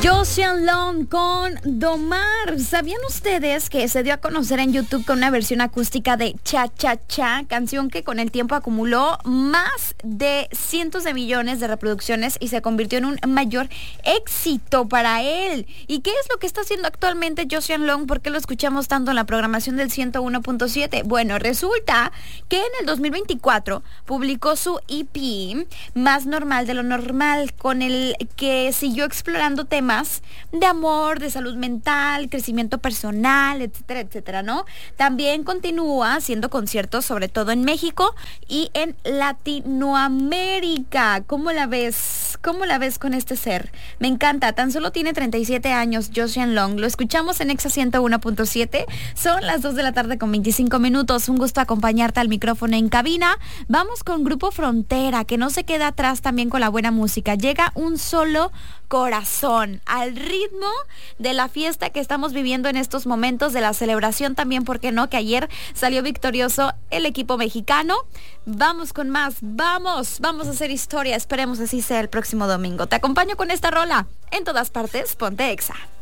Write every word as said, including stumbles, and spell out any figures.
Joseon Long con Domar. ¿Sabían ustedes que se dio a conocer en YouTube con una versión acústica de Cha Cha Cha, canción que con el tiempo acumuló más de cientos de millones de reproducciones y se convirtió en un mayor éxito para él? ¿Y qué es lo que está haciendo actualmente Joseon Long? ¿Por qué lo escuchamos tanto en la programación del ciento uno punto siete? Bueno, resulta que en el dos mil veinticuatro publicó su E P Más Normal de lo Normal, con el que siguió explorando temas de amor, de salud mental, crecimiento personal, etcétera, etcétera, ¿no? También continúa haciendo conciertos, sobre todo en México y en Latinoamérica. ¿Cómo la ves? ¿Cómo la ves con este ser? Me encanta. Tan solo tiene treinta y siete años, Joseon Long. Lo escuchamos en Exa ciento uno punto siete. Son las dos de la tarde con veinticinco minutos. Un gusto acompañarte al micrófono en cabina. Vamos con Grupo Frontera, que no se queda atrás también con la buena música. Llega Un Solo Corazón, al ritmo de la fiesta que estamos viviendo en estos momentos, de la celebración también, ¿por qué no? Que ayer salió victorioso el equipo mexicano. Vamos con más, vamos, vamos a hacer historia, esperemos así sea el próximo domingo. Te acompaño con esta rola, en todas partes, ponte Exa.